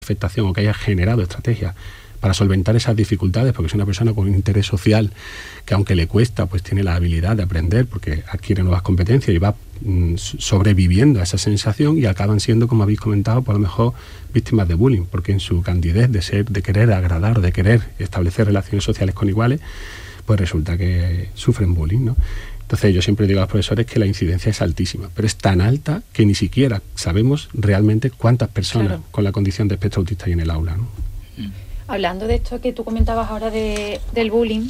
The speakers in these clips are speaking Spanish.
afectación o que haya generado estrategias para solventar esas dificultades, porque es una persona con un interés social que, aunque le cuesta, pues tiene la habilidad de aprender porque adquiere nuevas competencias y va sobreviviendo a esa sensación, y acaban siendo, como habéis comentado, por lo mejor víctimas de bullying, porque en su candidez de querer agradar, de querer establecer relaciones sociales con iguales, pues resulta que sufren bullying, ¿no? Entonces yo siempre digo a los profesores que la incidencia es altísima, pero es tan alta que ni siquiera sabemos realmente cuántas personas con la condición de espectro autista hay en el aula, ¿no? Hablando de esto que tú comentabas ahora del bullying,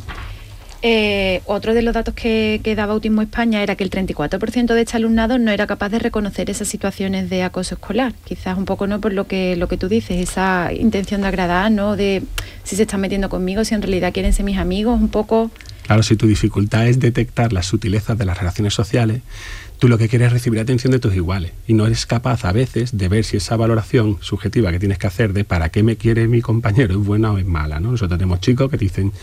otro de los datos que daba Autismo España era que el 34% de este alumnado no era capaz de reconocer esas situaciones de acoso escolar. Quizás un poco, ¿no?, por lo que tú dices, esa intención de agradar, ¿no?, de si se están metiendo conmigo, si en realidad quieren ser mis amigos, un poco. Claro, si tu dificultad es detectar las sutilezas de las relaciones sociales, tú lo que quieres es recibir atención de tus iguales y no eres capaz a veces de ver si esa valoración subjetiva que tienes que hacer de para qué me quiere mi compañero es buena o es mala, ¿no? Nosotros tenemos chicos que te dicen,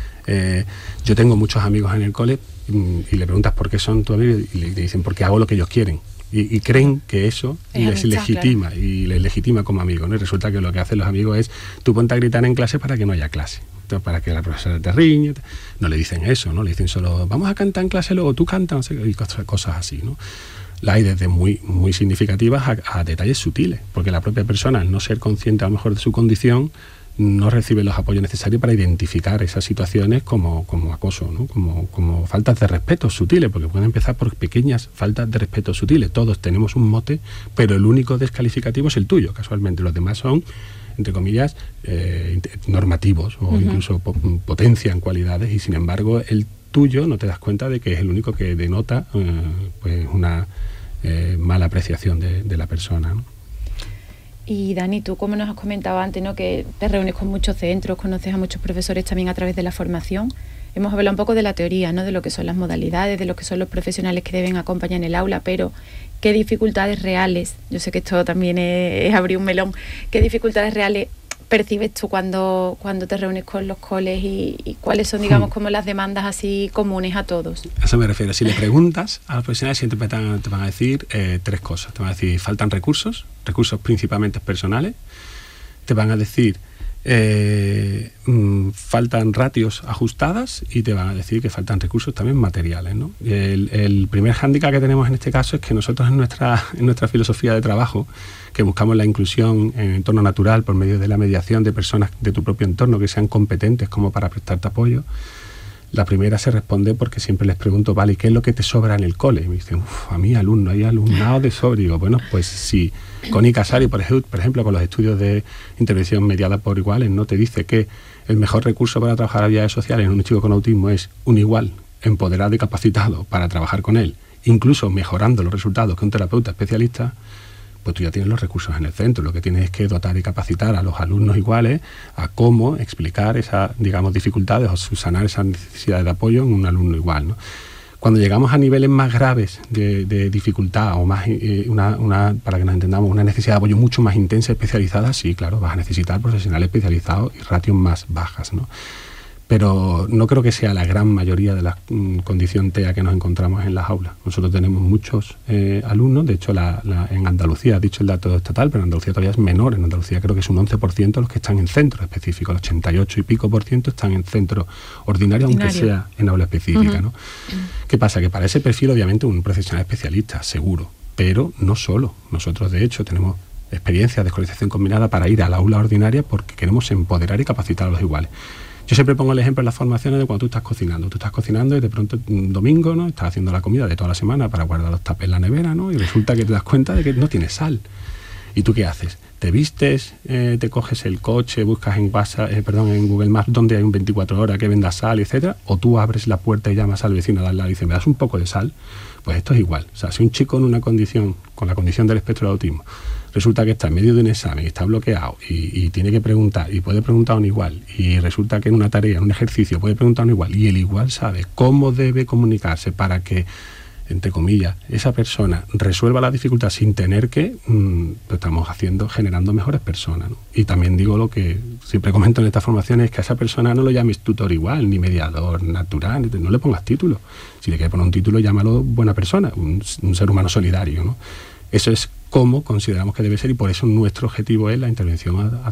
yo tengo muchos amigos en el cole, y le preguntas por qué son tus amigos y le dicen porque hago lo que ellos quieren. Y creen que eso les legitima, claro, y les legitima como amigos, ¿no? Y resulta que lo que hacen los amigos es, tú ponte a gritar en clase para que no haya clase. Entonces, para que la profesora te riñe. No le dicen eso, ¿no? Le dicen solo, vamos a cantar en clase, luego tú cantas, no sé, y cosas así, ¿no? La hay desde muy, muy significativas a detalles sutiles, porque la propia persona, al no ser consciente a lo mejor de su condición, no recibe los apoyos necesarios para identificar esas situaciones como acoso, ¿no? Como faltas de respeto sutiles, porque pueden empezar por pequeñas faltas de respeto sutiles. Todos tenemos un mote, pero el único descalificativo es el tuyo, casualmente. Los demás son, entre comillas, normativos o incluso potencian cualidades, y sin embargo el tuyo no te das cuenta de que es el único que denota pues una mala apreciación de la persona, ¿no? Y Dani, tú, como nos has comentado antes, ¿no?, que te reúnes con muchos centros, conoces a muchos profesores también a través de la formación. Hemos hablado un poco de la teoría, ¿no?, de lo que son las modalidades, de lo que son los profesionales que deben acompañar en el aula, pero ¿qué dificultades reales? Yo sé que esto también es abrir un melón. ¿Qué dificultades reales percibes tú cuando te reúnes con los coles y cuáles son, digamos, como las demandas así comunes a todos? A eso me refiero. Si le preguntas a los profesionales, siempre te van a decir tres cosas. Te van a decir, faltan recursos principalmente personales. Te van a decir, faltan ratios ajustadas, y te van a decir que faltan recursos también materiales, ¿no? El primer hándicap que tenemos en este caso es que nosotros en nuestra filosofía de trabajo, que buscamos la inclusión en el entorno natural por medio de la mediación de personas de tu propio entorno que sean competentes como para prestarte apoyo, la primera se responde porque siempre les pregunto, vale, ¿y qué es lo que te sobra en el cole? Y me dicen, a mí hay alumnado de sobre. Digo, bueno, pues si Connie Casari, por ejemplo, con los estudios de intervención mediada por iguales, no te dice que el mejor recurso para trabajar habilidades sociales en un chico con autismo es un igual empoderado y capacitado para trabajar con él, incluso mejorando los resultados que un terapeuta especialista, pues tú ya tienes los recursos en el centro. Lo que tienes es que dotar y capacitar a los alumnos iguales a cómo explicar esas, digamos, dificultades o subsanar esas necesidades de apoyo en un alumno igual, ¿no? Cuando llegamos a niveles más graves de dificultad o más, para que nos entendamos, una necesidad de apoyo mucho más intensa y especializada, sí, claro, vas a necesitar profesionales especializados y ratios más bajas, ¿no? Pero no creo que sea la gran mayoría de la condición TEA que nos encontramos en las aulas. Nosotros tenemos muchos alumnos, de hecho en Andalucía, ha dicho el dato estatal, pero en Andalucía todavía es menor. En Andalucía creo que es un 11% los que están en centros específicos, el 88 y pico % están en centro ordinario, aunque sea en aula específica, ¿no? ¿Qué pasa? Que para ese perfil obviamente un profesional especialista, seguro, pero no solo. Nosotros de hecho tenemos experiencias de escolarización combinada para ir a la aula ordinaria porque queremos empoderar y capacitar a los iguales. Yo siempre pongo el ejemplo en las formaciones de cuando tú estás cocinando. Tú estás cocinando y de pronto un domingo, ¿no?, estás haciendo la comida de toda la semana para guardar los tapes en la nevera, ¿no?, y resulta que te das cuenta de que no tienes sal. ¿Y tú qué haces? Te vistes, te coges el coche, buscas en Google Maps donde hay un 24 horas que venda sal, etcétera, o tú abres la puerta y llamas al vecino al lado y dices, ¿me das un poco de sal? Pues esto es igual. O sea, si un chico con la condición del espectro de autismo resulta que está en medio de un examen y está bloqueado y tiene que preguntar y puede preguntar a un igual, y resulta que en una tarea, en un ejercicio puede preguntar a un igual, y el igual sabe cómo debe comunicarse para que, entre comillas, esa persona resuelva la dificultad sin tener que, lo estamos generando mejores personas, ¿no? Y también digo lo que siempre comento en estas formaciones, es que a esa persona no lo llames tutor igual, ni mediador natural, no le pongas título. Si le quieres poner un título, llámalo buena persona, un ser humano solidario, ¿no? Eso es cómo consideramos que debe ser, y por eso nuestro objetivo es la intervención a